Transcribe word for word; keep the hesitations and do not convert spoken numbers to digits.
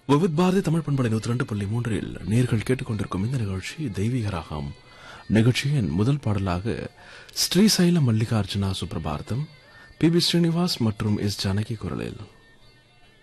விவித் பாரதி தமிழ் பண்பலை நூற்றி ரெண்டு புள்ளி மூன்றில் நேர்கள் கேட்டுக்கொண்டிருக்கும் இந்த நிகழ்ச்சி தெய்வீக ராகம். நிகழ்ச்சியின் முதல் பாடலாக ஸ்ரீசைல மல்லிகார்ஜுனா சுப்ரபாரதம், பி பி ஸ்ரீனிவாஸ் மற்றும் எஸ் ஜானகி குரலில்.